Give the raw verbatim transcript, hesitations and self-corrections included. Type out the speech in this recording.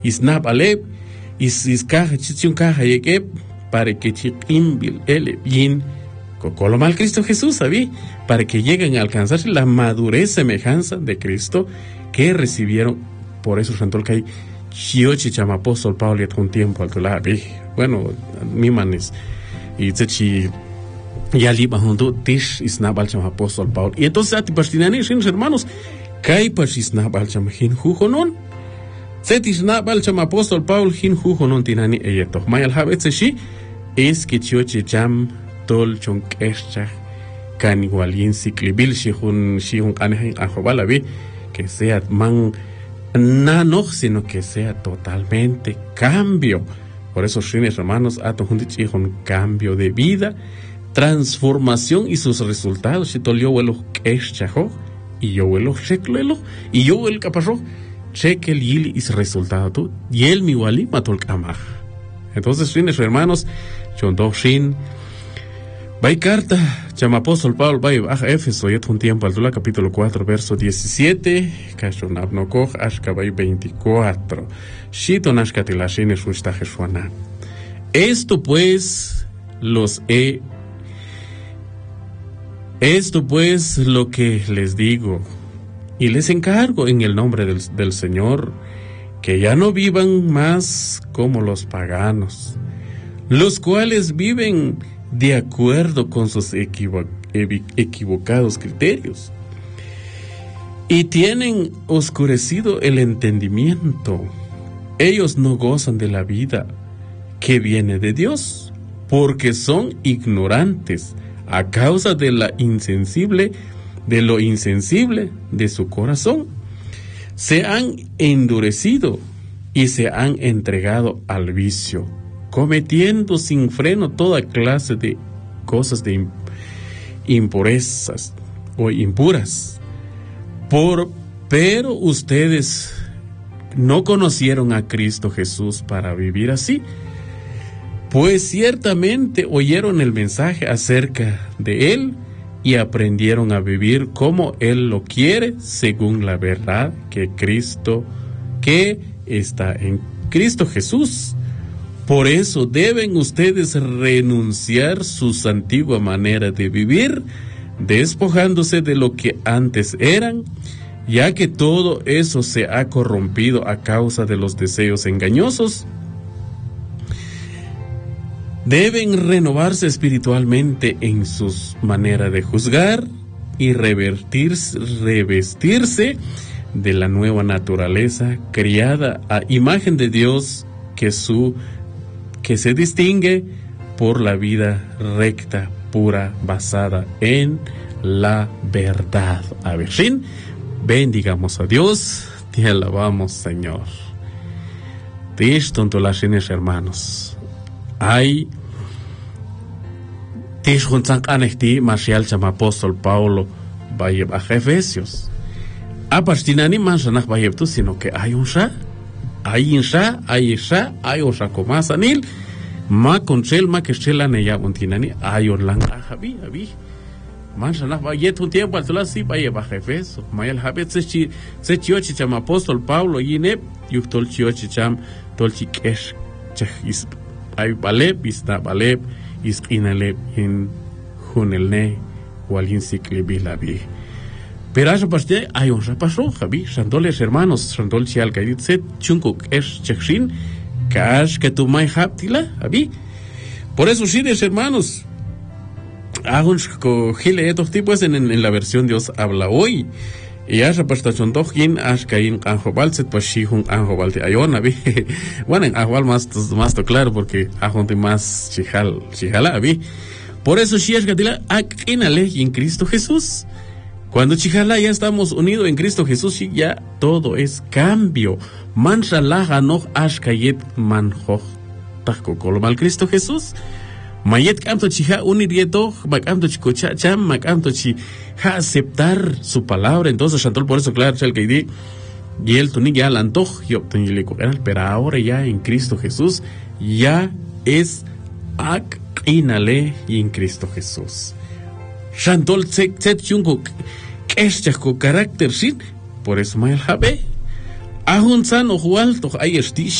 Isnab aleb, is iskaja chichun kaja yekeb, para que chiquimbil ele bien, cocolo mal Cristo Jesús, ¿sabí? Para que lleguen a alcanzar la madurez semejanza de Cristo que recibieron. Por eso Santol Kai Chiochi chama apóstol Pablo y un tiempo al lado. Bueno, mi manes y tsechi ya liba junto tish isnabal chama apóstol Pablo. Y entonces a ti pastinani sin hermanos kai pas isnabal chama hin jujonon. Tsetis isnabal chama apóstol Pablo hin jujonon tinani eyeto. Mayal habet tsechi es que Chiochi cham tol chon kescha kan igualin siklibil shihun shihun kanehin ajobalabi que sea man no, no, sino que sea totalmente cambio. Por eso, hermanos, un cambio de vida, transformación y sus resultados. Si yo vuelo eschajo y yo vuelo checlelo y yo el caparro cheque el yili y su resultado tú y el mi wali mató el camaj. Entonces, hermanos, yo dos shin. Vai carta, chama apóstol Pablo, vai a Éfeso, y un tiempo al capítulo cuatro, verso diecisiete, cachonab no coj, ashka vai veinticuatro. Shito nashka tilashine shusta jeshuana. Esto pues los he, esto pues lo que les digo, y les encargo en el nombre del, del Señor, que ya no vivan más como los paganos, los cuales viven de acuerdo con sus equivo- equivocados criterios y tienen oscurecido el entendimiento. Ellos no gozan de la vida que viene de Dios, porque son ignorantes a causa de la insensible, de lo insensible de su corazón. Se han endurecido y se han entregado al vicio, cometiendo sin freno toda clase de cosas de impurezas o impuras. Por, pero ustedes no conocieron a Cristo Jesús para vivir así, pues ciertamente oyeron el mensaje acerca de Él y aprendieron a vivir como Él lo quiere, según la verdad que Cristo, que está en Cristo Jesús. Por eso deben ustedes renunciar su antigua manera de vivir, despojándose de lo que antes eran, ya que todo eso se ha corrompido a causa de los deseos engañosos. Deben renovarse espiritualmente en su manera de juzgar y revertirse, revestirse de la nueva naturaleza criada a imagen de Dios, que su que se distingue por la vida recta, pura, basada en la verdad. A ver, Shin, bendigamos a Dios, te alabamos, Señor. Tish tontolashines, hermanos. Hay Tish juntzan anehti marcial chama apóstol Paulo vayeb a Efesios. Apastinani mansanach vayeb tu, sino que hay un sha. Hay insha, hay isha, hay osha comasanil, ma conchel, ma quechela neya untinani, hay orlang ajabi, abi. Mancha va yet un tiempo al solar si vaya baja Efeso. Mayal habet se chi se chiochi cham apóstol Pablo yine yuktol chiochi cham tolchi kesh chis ay baleb isna baleb is inaleb in hunelne walin sikli bilabi. Pero eso paste hay un repaso, Javi, sandoles hermanos, sandol si al caidit set chunkuk es chexin, cash que tu mai haptila, Javi. Por eso sí, hermanos, hago un gile estos tipos en, en la versión Dios habla hoy. Y ya repasta chontojin, ash cain anjobal set pues shihun anjobal te ayona, vi. Bueno, en anjobal más más to claro porque ajonte más chihal, chihala, vi. Por eso sí es gatila akinale en Cristo Jesús. Cuando chijala ya estamos unidos en Cristo Jesús, y ya todo es cambio. Manshalah no ashkayet manjoj tajko kolomal Cristo Jesús. Mayet canto chija unirieto, macanto chicocha cham, macanto chi ja aceptar su palabra. Entonces Chantol, por eso claro, chal que di y el tuni ya lantoj y obtenilico, pero ahora ya en Cristo Jesús ya es ak inale y en Cristo Jesús. Chantol set set chungo que es chaco carácter sin, por eso mayal habe Ahunzan o Hual, toch Ayesti